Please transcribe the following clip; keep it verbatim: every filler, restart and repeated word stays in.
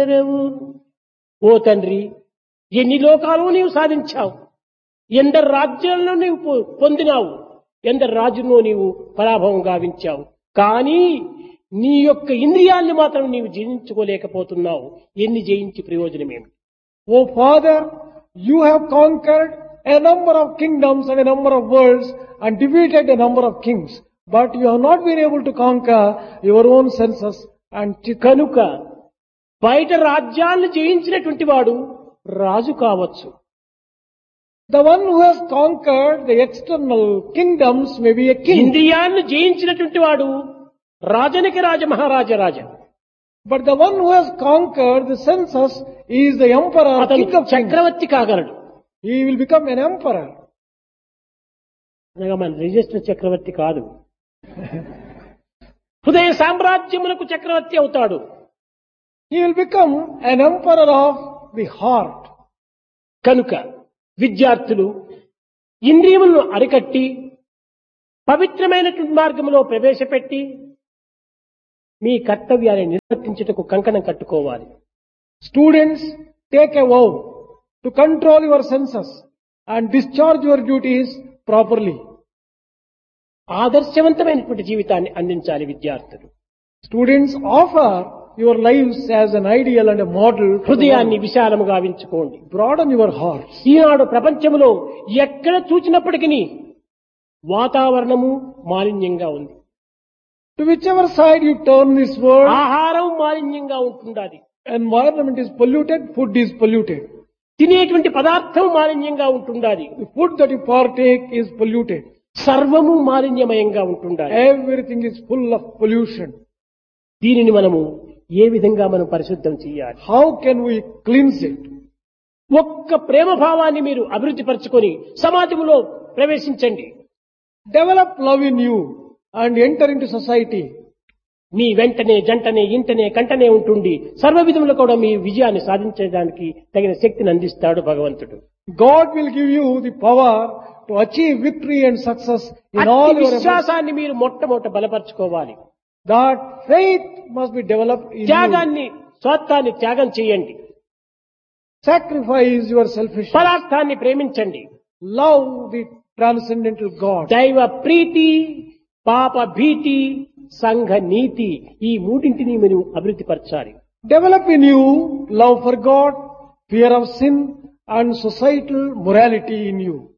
చేసెదవు. ఓ తండ్రి, ఎన్ని లోకాలు నీవు సాధించావు, ఎందరు రాజ్యాలను నీవు పొ- పొందినావు, ఎందరు రాజును నీవు పరాభవం గావించావు. కానీ నీ యొక్క ఇంద్రియాల్ని మాత్రం నీవు జయించుకోలేకపోతున్నావు. ఎన్ని జయించి ప్రయోజనమేమి? O Father, you have conquered a number of kingdoms and a number of worlds and defeated a number of kings. But you have not been able to conquer your own senses and ch- కనుక బయట రాజ్యాలను జయించినటువంటి వాడు రాజు కావచ్చు. the one who has conquered the external kingdoms may be a king. ఇంద్రియాలను జయించినటువంటి వాడు రాజనికి రాజ మహారాజ రాజ. But the one who has conquered the senses is the emperor, అతను king of kings. Chakravarthi కాగలడు. He will become an emperor. అనగా మన register చక్రవర్తి కాదు. హృదయ సామ్రాజ్యములకు చక్రవర్తి అవుతాడు. He will become an emperor of the heart. కనుక విద్యార్థులు ఇంద్రియములను అరికట్టి పవిత్రమైనటువంటి మార్గంలో ప్రవేశపెట్టి మీ కర్తవ్యాన్ని నిర్వర్తించుటకు కంకణం కట్టుకోవాలి. Students, take a vow to control your senses and discharge your duties properly. ఆదర్శవంతమైనటువంటి జీవితాన్ని అందించాలి విద్యార్థులు. Students, offer your lives as an ideal and a model. to the హృదయాన్ని world. విశాలముగా గావించుకోండి. Broaden your hearts. ఈనాడు ప్రపంచంలో ఎక్కడ చూచినప్పటికీ వాతావరణము మాలిన్యంగా ఉంది. To whichever side you turn this world, ఆహారం మాలిన్యంగా ఉంటుండాలి. environment is polluted, food is polluted. తినేటువంటి పదార్థం మాలిన్యంగా ఉంటుండాలి. The food that you partake is polluted. సర్వము మాలిన్యమయంగా ఉంటుండాలి. Everything is full of pollution. దీనిని మనము ఏ విధంగా మనం పరిశుద్ధం చేయాలి? How can we cleanse it? ఒక్క ప్రేమ భావాన్ని మీరు అభివృద్ధి పరచుకొని సమాజంలో ప్రవేశించండి. Develop love in you and enter into society. మీ వెంటనే జంటనే ఇంటనే కంటనే ఉంటుండి సర్వ విధములు కూడా మీ విజయాన్ని సాధించడానికి తగిన శక్తిని అందిస్తాడు భగవంతుడు. God will give you the power to achieve victory and success in అట్టి all your efforts. విశ్వాసాన్ని మీరు మొట్టమొదట బలపరచుకోవాలి. That faith must be developed in you. త్యాగాన్ని స్వార్థాన్ని త్యాగం చేయండి. Sacrifice your selfishness. పదార్థాన్ని ప్రేమించండి. Love the transcendental God. దైవ ప్రీతి, పాప భీతి, సంఘ నీతి, ఈ మూడింటిని మీరు అభివృద్ధి పరచాలి. Develop in you love for God, fear of sin and societal morality in you.